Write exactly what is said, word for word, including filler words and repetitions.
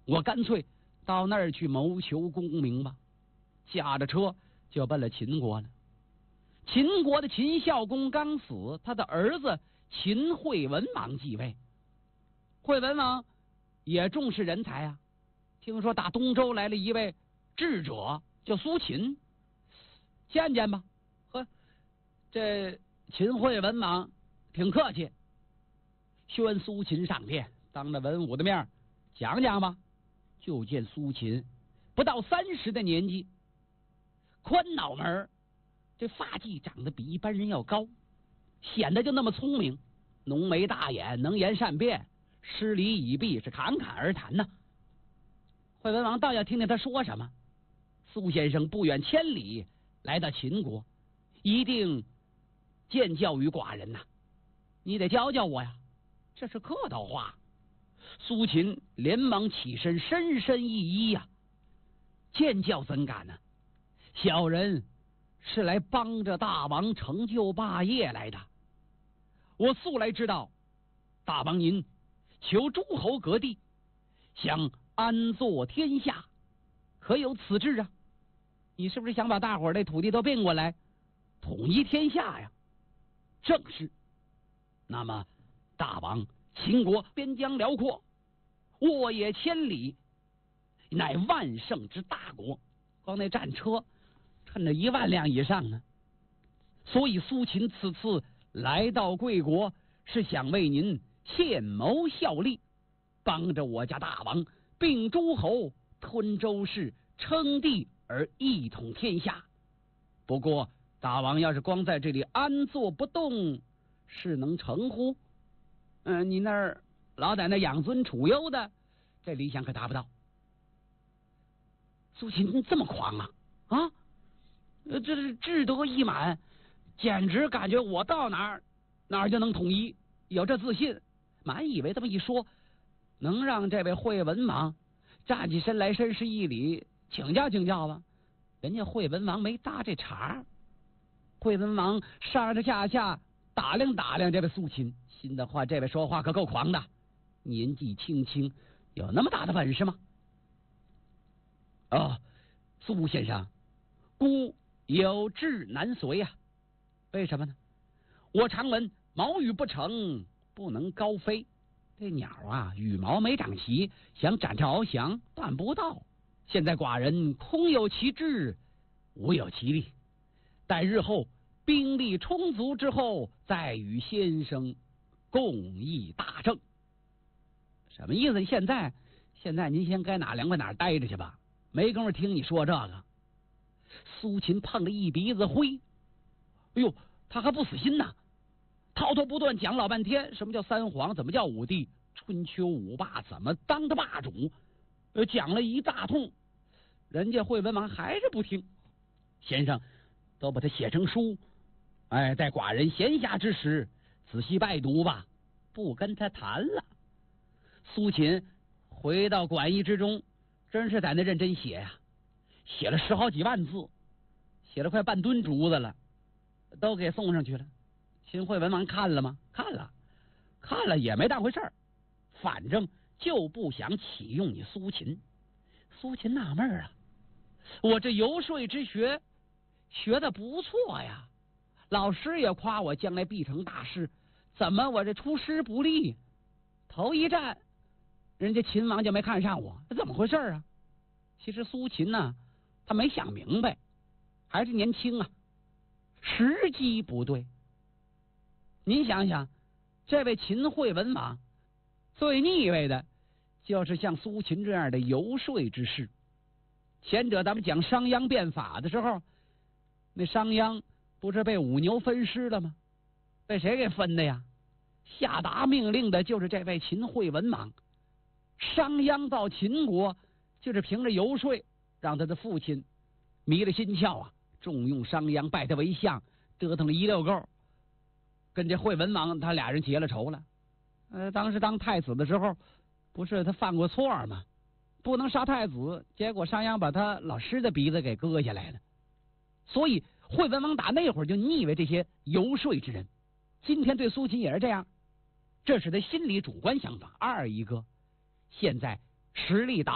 我干脆到那儿去谋求功名吧。驾着车就奔了秦国了。秦国的秦孝公刚死，他的儿子秦惠文王继位。惠文王也重视人才啊，听说打东周来了一位智者，叫苏秦，见见吧。呵，这秦惠文王挺客气，宣苏秦上殿，当着文武的面讲讲吧。就见苏秦不到三十的年纪，宽脑门，这发髻长得比一般人要高，显得就那么聪明，浓眉大眼，能言善辩，诗礼已毕，是侃侃而谈呐。惠文王倒要听听他说什么。苏先生不远千里来到秦国，一定见教于寡人呐，你得教教我呀。这是客套话。苏秦连忙起身，深深一揖呀、啊，见教怎敢呢？小人是来帮着大王成就霸业来的。我素来知道，大王您求诸侯各地，想安坐天下，可有此志啊？你是不是想把大伙儿的土地都并过来，统一天下呀？正是。那么，大王，秦国边疆辽阔，沃野千里，乃万乘之大国，光那战车趁着一万辆以上呢。所以苏秦此次来到贵国，是想为您献谋效力，帮着我家大王并诸侯，吞周氏，称帝而一统天下。不过大王要是光在这里安坐不动，是能成乎？嗯、呃，你那儿老在那养尊处优的，这理想可达不到。苏秦这么狂啊啊！这是志得意满，简直感觉我到哪儿哪儿就能统一，有这自信，满以为这么一说，能让这位惠文王站起身来，深施一礼，请教请教吧。人家惠文王没搭这茬，惠文王上上下下打量打量这位苏秦，心的话，这位说话可够狂的，年纪轻轻，有那么大的本事吗？哦，苏先生，孤有志难随啊。为什么呢？我常闻毛羽不成，不能高飞。这鸟啊，羽毛没长齐，想展翅翱翔，办不到。现在寡人空有其志，无有其力。待日后兵力充足之后，再与先生共议大政。什么意思？现在现在您先该哪凉快哪待着去吧，没工夫听你说这个。苏秦碰了一鼻子灰，哎呦，他还不死心呐，滔滔不断讲老半天，什么叫三皇，怎么叫五帝，春秋五霸怎么当的霸主，呃，讲了一大通，人家惠文王还是不听。先生都把它写成书，哎，在寡人闲暇之时仔细拜读吧，不跟他谈了。苏秦回到馆驿之中，真是在那认真写呀、啊，写了十好几万字，写了快半吨竹子了，都给送上去了。秦惠文王看了吗？看了，看了也没当回事儿，反正就不想启用你苏秦。苏秦纳闷啊，我这游说之学学的不错呀，老师也夸我将来必成大事，怎么我这出师不利？头一战人家秦王就没看上我，这怎么回事啊？其实苏秦呢、啊，他没想明白，还是年轻啊，时机不对。您想想，这位秦惠文王最腻味的就是像苏秦这样的游说之士。前者咱们讲商鞅变法的时候，那商鞅不是被五牛分尸了吗？被谁给分的呀？下达命令的就是这位秦惠文王。商鞅到秦国就是凭着游说，让他的父亲迷了心窍啊，重用商鞅，拜他为相，折腾了一溜够，跟这惠文王他俩人结了仇了。呃，当时当太子的时候，不是他犯过错吗？不能杀太子，结果商鞅把他老师的鼻子给割下来了。所以惠文王打那会儿就腻歪这些游说之人。今天对苏秦也是这样，这是他心里主观想法。二一个，现在实力达